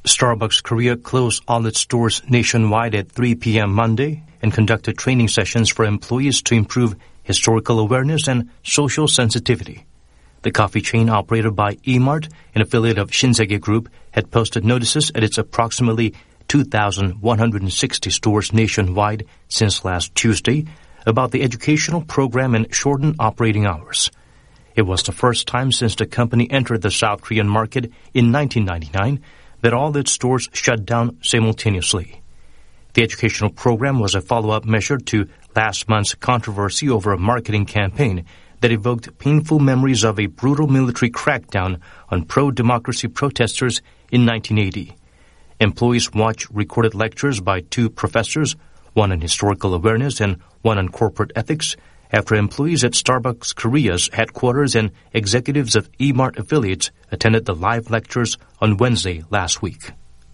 Starbucks Korea closed all its stores nationwide at 3 p.m. Monday and conducted training sessions for employees to improve historical awareness and social sensitivity. The coffee chain operated by E-Mart, an affiliate of Shinsegae Group, had posted notices at its approximately 2,160 stores nationwide since last Tuesday about the educational program and shortened operating hours. It was the first time since the company entered the South Korean market in 1999 that all its stores shut down simultaneously. The educational program was a follow-up measure to last month's controversy over a marketing campaign that evoked painful memories of a brutal military crackdown on pro-democracy protesters in 1980. Employees watched recorded lectures by two professors, one on historical awareness and one on corporate ethics, after employees at Starbucks Korea's headquarters and executives of E-Mart affiliates attended the live lectures on Wednesday last week.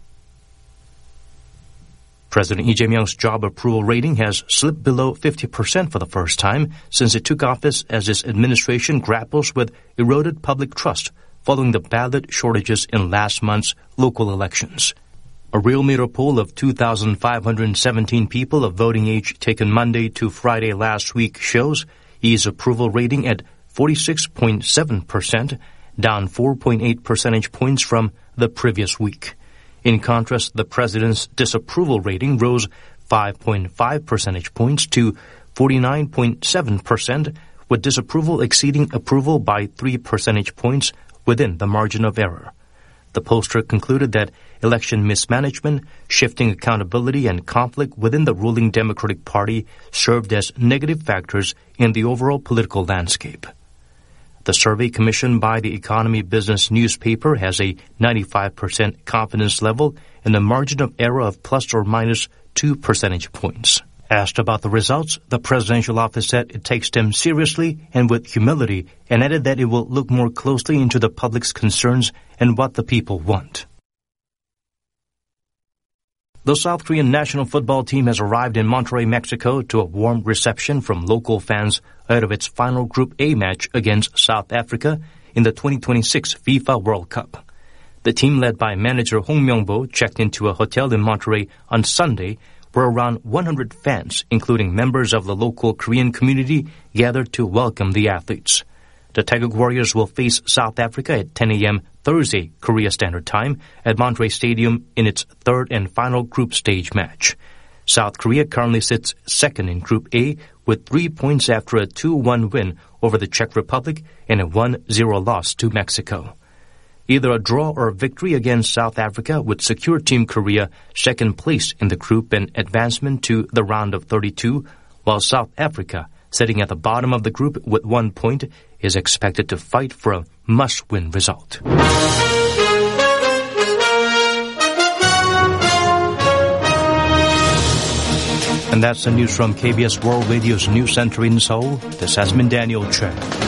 President Lee Jae-myung's job approval rating has slipped below 50% for the first time since he took office, as his administration grapples with eroded public trust following the ballot shortages in last month's local elections. A Realmeter poll of 2,517 people of voting age taken Monday to Friday last week shows Lee's approval rating at 46.7%, down 4.8 percentage points from the previous week. In contrast, the president's disapproval rating rose 5.5 percentage points to 49.7%, with disapproval exceeding approval by 3 percentage points within the margin of error. The pollster concluded that election mismanagement, shifting accountability, and conflict within the ruling Democratic Party served as negative factors in the overall political landscape. The survey commissioned by the Economy Business newspaper has a 95% confidence level and a margin of error of plus or minus 2 percentage points. Asked about the results, the presidential office said it takes them seriously and with humility, and added that it will look more closely into the public's concerns and what the people want. The South Korean national football team has arrived in Monterrey, Mexico to a warm reception from local fans ahead of its final Group A match against South Africa in the 2026 FIFA World Cup. The team, led by manager Hong Myung-bo, checked into a hotel in Monterrey on Sunday, where around 100 fans, including members of the local Korean community, gathered to welcome the athletes. The Taeguk Warriors will face South Africa at 10 a.m. Thursday, Korea Standard Time, at Monterrey Stadium in its third and final group stage match. South Korea currently sits second in Group A with 3 points after a 2-1 win over the Czech Republic and a 1-0 loss to Mexico. Either a draw or a victory against South Africa would secure Team Korea second place in the group and advancement to the round of 32, while South Africa, sitting at the bottom of the group with 1 point, is expected to fight for a must-win result. And that's the news from KBS World Radio's News Center in Seoul. This has been Daniel Chen.